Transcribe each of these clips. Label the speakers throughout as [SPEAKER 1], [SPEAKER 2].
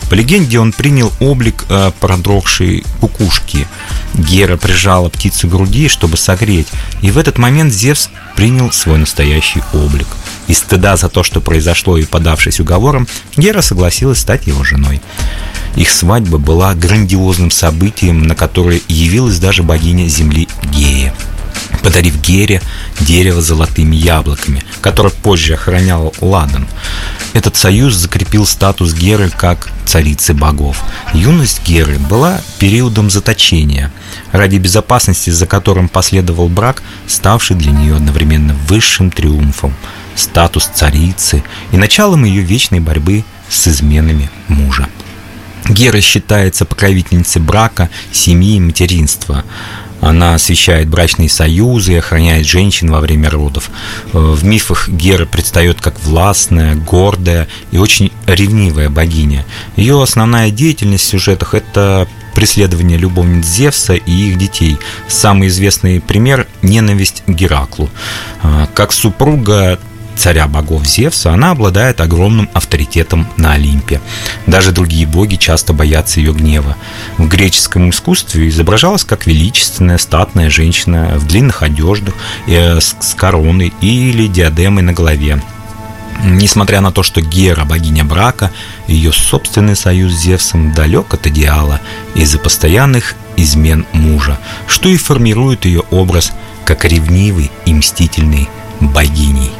[SPEAKER 1] По легенде, он принял облик продрогшей кукушки. Гера прижала птицу к груди, чтобы согреть, и в этот момент Зевс принял свой настоящий облик. Из стыда за то, что произошло, и подавшись уговорам, Гера согласилась стать его женой. Их свадьба была грандиозным событием, на которое явилась даже богиня земли Гея, подарив Гере дерево с золотыми яблоками, которое позже охранял Ладан. Этот союз закрепил статус Геры как царицы богов. Юность Геры была периодом заточения, ради безопасности, за которым последовал брак, ставший для нее одновременно высшим триумфом, статус царицы и началом ее вечной борьбы с изменами мужа. Гера считается покровительницей брака, семьи и материнства. Она освещает брачные союзы и охраняет женщин во время родов. В мифах Гера предстает как властная, гордая и очень ревнивая богиня. Ее основная деятельность в сюжетах – это преследование любовниц Зевса и их детей. Самый известный пример – ненависть к Гераклу. Как супруга царя богов Зевса, она обладает огромным авторитетом на Олимпе. Даже другие боги часто боятся ее гнева. В греческом искусстве изображалась как величественная, статная женщина в длинных одеждах с короной или диадемой на голове. Несмотря на то, что Гера – богиня брака, ее собственный союз с Зевсом далек от идеала из-за постоянных измен мужа, что и формирует ее образ как ревнивой и мстительной богиней.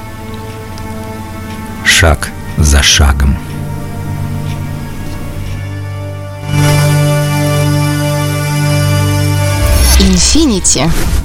[SPEAKER 1] Шаг за шагом.
[SPEAKER 2] Infinity.